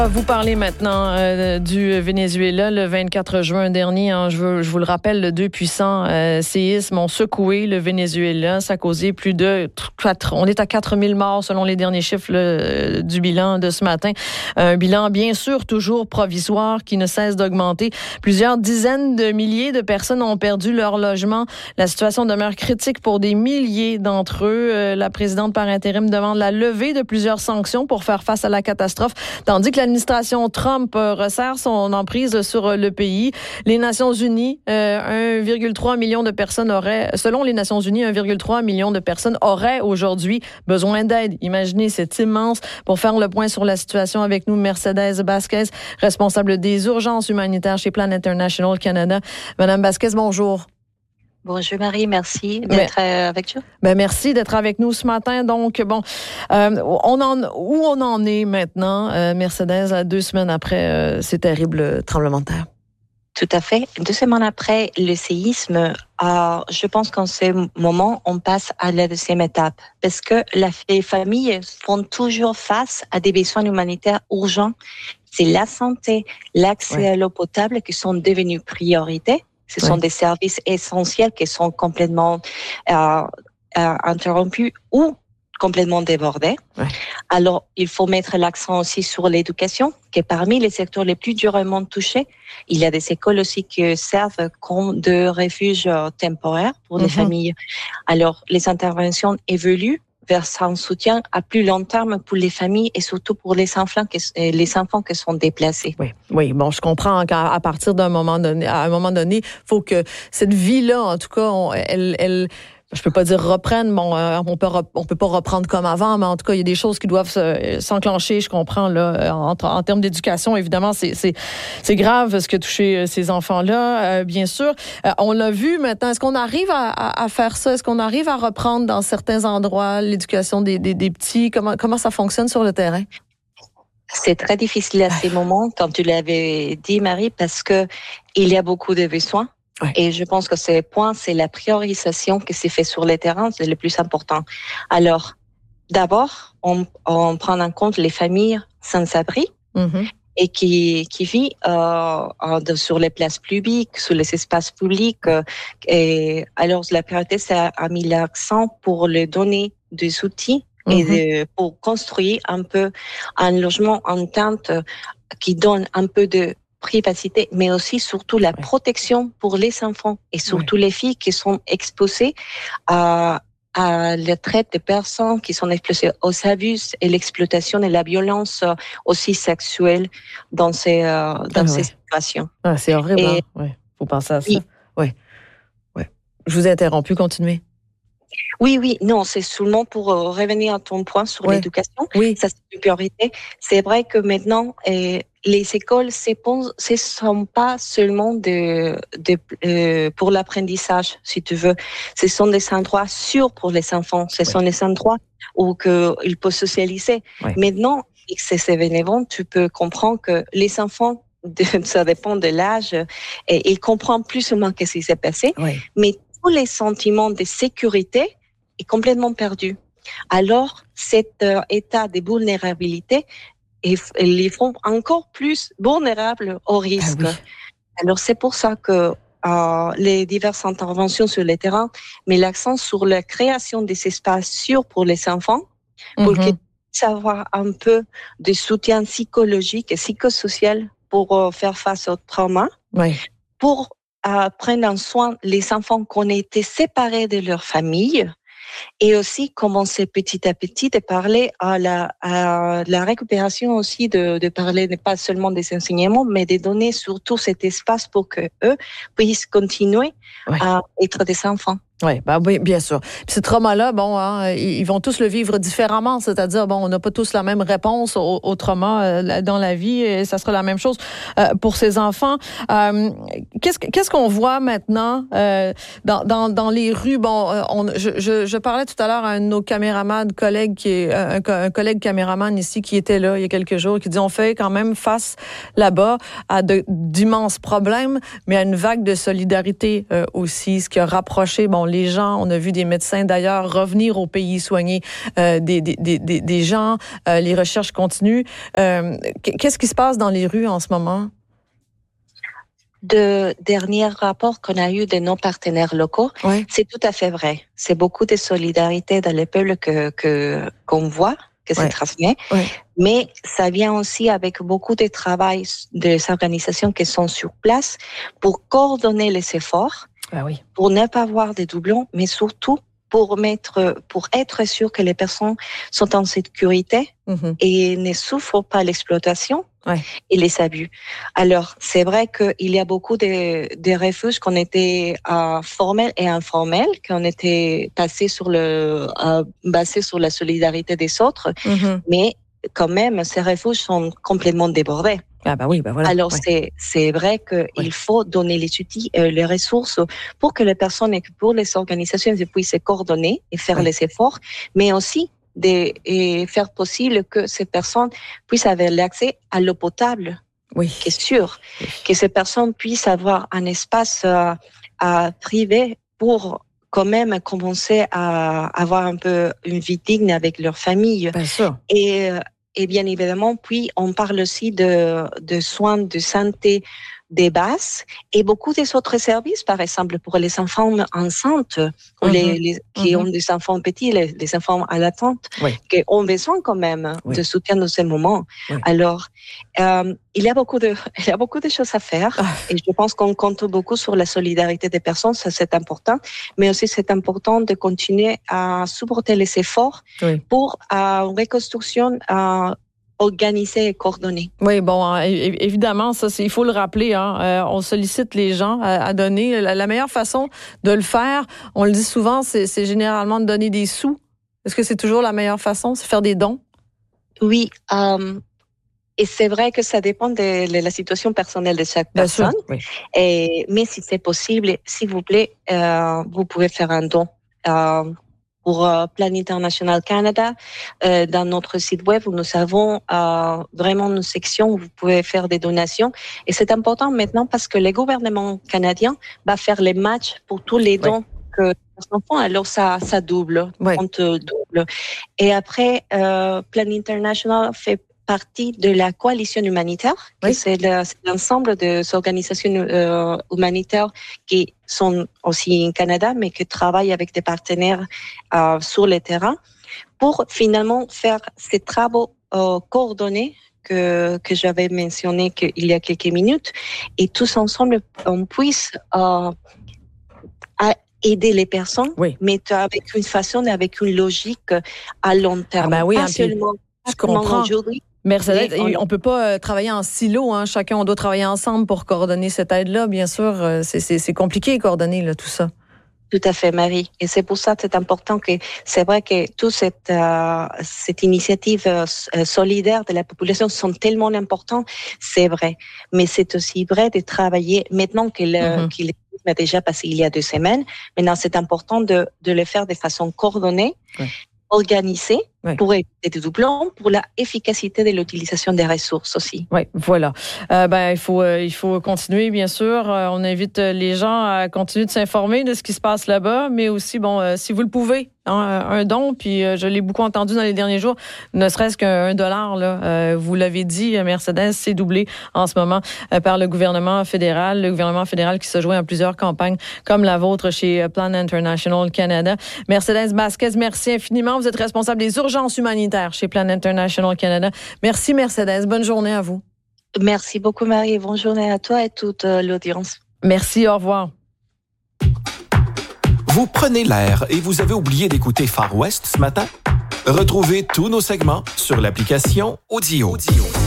Vous parlez maintenant du Venezuela. Le 24 juin dernier, je vous le rappelle, deux puissants séismes ont secoué le Venezuela. Ça a causé plus de 4000 morts selon les derniers chiffres du bilan de ce matin. Un bilan bien sûr toujours provisoire qui ne cesse d'augmenter. Plusieurs dizaines de milliers de personnes ont perdu leur logement. La situation demeure critique pour des milliers d'entre eux. La présidente par intérim demande la levée de plusieurs sanctions pour faire face à la catastrophe, tandis que l'administration Trump resserre son emprise sur le pays. Les Nations Unies, 1,3 million de personnes selon les Nations Unies, 1,3 million de personnes auraient aujourd'hui besoin d'aide. Imaginez, c'est immense. Pour faire le point sur la situation avec nous, Mercedes Vasquez, responsable des urgences humanitaires chez Plan International Canada. Madame Vasquez, bonjour. Bonjour Marie, merci d'être avec nous. Merci d'être avec nous ce matin. Donc, où on en est maintenant, Mercedes, 2 semaines après ces terribles tremblements de terre? Tout à fait. 2 semaines après le séisme, je pense qu'en ce moment, on passe à la deuxième étape parce que les familles font toujours face à des besoins humanitaires urgents. C'est la santé, l'accès à l'eau potable qui sont devenus priorités. Ce sont des services essentiels qui sont complètement interrompus ou complètement débordés. Alors, il faut mettre l'accent aussi sur l'éducation, qui est parmi les secteurs les plus durement touchés. Il y a des écoles aussi qui servent comme de refuges temporaires pour les familles. Alors, les interventions évoluent vers un soutien à plus long terme pour les familles et surtout pour les enfants qui sont déplacés. Oui, bon, je comprends qu'à partir d'un moment donné, à un moment donné, faut que cette vie-là, en tout cas, je peux pas dire reprenne, on peut pas reprendre comme avant, mais en tout cas, il y a des choses qui doivent s'enclencher, je comprends, là, en termes d'éducation, évidemment, c'est grave ce que touché ces enfants-là, bien sûr. On l'a vu maintenant, est-ce qu'on arrive à faire ça? Est-ce qu'on arrive à reprendre dans certains endroits l'éducation des petits? Comment ça fonctionne sur le terrain? C'est très difficile à ces moments, comme tu l'avais dit, Marie, parce que il y a beaucoup de besoins. Et je pense que c'est la priorisation qui s'est fait sur le terrain, c'est le plus important. Alors, d'abord, on prend en compte les familles sans abri et qui vivent sur les places publiques, sur les espaces publics. Et alors, la priorité, ça a mis l'accent pour leur donner des outils et pour construire un peu un logement en tente qui donne un peu de privacité, mais aussi surtout la protection pour les enfants et surtout les filles qui sont exposées à la traite des personnes, qui sont exposées aux abus et l'exploitation et la violence aussi sexuelle dans ces situations. C'est horrible, faut penser à ça. Oui. Je vous ai interrompu, continuez. Oui, non, c'est seulement pour revenir à ton point sur l'éducation. Ça, c'est une priorité. C'est vrai que maintenant, les écoles, ce sont pas seulement pour l'apprentissage, si tu veux. Ce sont des endroits sûrs pour les enfants. Ce sont des endroits où ils peuvent socialiser. Maintenant, avec ces événements, tu peux comprendre que les enfants, ça dépend de l'âge, et ils comprennent plus ou moins ce qui s'est passé. Mais tous les sentiments de sécurité est complètement perdu. Alors, cet état de vulnérabilité les font encore plus vulnérables au risque. Alors, c'est pour ça que les diverses interventions sur le terrain mettent l'accent sur la création des espaces sûrs pour les enfants, pour qu'ils puissent avoir un peu de soutien psychologique et psychosocial pour faire face au trauma, pour prendre en soin les enfants qui ont été séparés de leur famille et aussi commencer petit à petit de parler à la récupération aussi, de parler pas seulement des enseignements, mais de donner surtout cet espace pour que eux puissent continuer à être des enfants. Oui, bien sûr. Puis ces traumas-là, ils vont tous le vivre différemment, c'est-à-dire, on n'a pas tous la même réponse au trauma dans la vie, et ça sera la même chose pour ces enfants. Qu'est-ce qu'on voit maintenant dans les rues? Je parlais tout à l'heure à un de nos caméramans, collègue qui est un collègue caméraman ici qui était là il y a quelques jours, qui dit on fait quand même face là-bas à d'immenses problèmes, mais à une vague de solidarité aussi, ce qui a rapproché les gens. On a vu des médecins d'ailleurs revenir au pays soigner des gens. Les recherches continuent. Qu'est-ce qui se passe dans les rues en ce moment? De derniers rapports qu'on a eu de nos partenaires locaux, c'est tout à fait vrai. C'est beaucoup de solidarité dans les peuples qu'on voit, que se transmet. Mais ça vient aussi avec beaucoup de travail des organisations qui sont sur place pour coordonner les efforts, pour ne pas avoir des doublons, mais surtout pour être sûr que les personnes sont en sécurité et ne souffrent pas l'exploitation et les abus. Alors, c'est vrai qu'il y a beaucoup de refuges qu'on était formels et informels, qu'on était basés sur la solidarité des autres, mais quand même, ces refuges sont complètement débordés. Alors, c'est vrai qu'il faut donner les outils, les ressources pour que les personnes et pour les organisations puissent se coordonner et faire les efforts, mais aussi et faire possible que ces personnes puissent avoir l'accès à l'eau potable. Qui est sûr. Que ces personnes puissent avoir un espace privé pour quand même commencer à avoir un peu une vie digne avec leur famille. Bien sûr. Et bien évidemment, puis on parle aussi de soins de santé des bases et beaucoup des autres services, par exemple pour les enfants enceintes ou qui ont des enfants petits, les enfants à l'attente, qui ont besoin quand même de soutien dans ces moments. Alors, il y a beaucoup de choses à faire et je pense qu'on compte beaucoup sur la solidarité des personnes, ça c'est important, mais aussi c'est important de continuer à supporter les efforts pour une reconstruction organisé et coordonné. Oui, bon, évidemment, ça, il faut le rappeler. On sollicite les gens à donner. La meilleure façon de le faire, on le dit souvent, c'est généralement de donner des sous. Est-ce que c'est toujours la meilleure façon, c'est faire des dons? Oui, et c'est vrai que ça dépend de la situation personnelle de chaque personne. Mais si c'est possible, s'il vous plaît, vous pouvez faire un don. Pour Plan International Canada, dans notre site web où nous avons vraiment une section où vous pouvez faire des donations. Et c'est important maintenant parce que le gouvernement canadien va faire les matchs pour tous les dons que les enfants. Alors ça double, compte double. Et après, Plan International fait partie de la coalition humanitaire, c'est l'ensemble des organisations humanitaires qui sont aussi au Canada, mais qui travaillent avec des partenaires sur le terrain pour finalement faire ces travaux coordonnés que j'avais mentionné il y a quelques minutes, et tous ensemble on puisse aider les personnes, mais avec une façon, avec une logique à long terme. Pas seulement aujourd'hui. Mercedes, on peut pas travailler en silo, chacun, on doit travailler ensemble pour coordonner cette aide-là, bien sûr. C'est compliqué de coordonner tout ça. Tout à fait, Marie. Et c'est pour ça que c'est important que c'est vrai que toute cette initiative solidaire de la population sont tellement importantes, c'est vrai. Mais c'est aussi vrai de travailler maintenant qu'il a déjà passé il y a 2 semaines. Maintenant, c'est important de le faire de façon coordonnée. Organisé pour éviter des doublons, pour la efficacité de l'utilisation des ressources aussi. Oui, voilà. Il faut continuer, bien sûr. On invite les gens à continuer de s'informer de ce qui se passe là-bas, mais aussi, si vous le pouvez, un don, puis je l'ai beaucoup entendu dans les derniers jours, ne serait-ce qu'un $1, là, vous l'avez dit, Mercedes, c'est doublé en ce moment par le gouvernement fédéral. Le gouvernement fédéral qui se joint à plusieurs campagnes comme la vôtre chez Plan International Canada. Mercedes Vasquez, merci infiniment. Vous êtes responsable des urgences humanitaires chez Plan International Canada. Merci, Mercedes. Bonne journée à vous. Merci beaucoup, Marie. Bonne journée à toi et toute l'audience. Merci, au revoir. Vous prenez l'air et vous avez oublié d'écouter Far West ce matin? Retrouvez tous nos segments sur l'application Audio.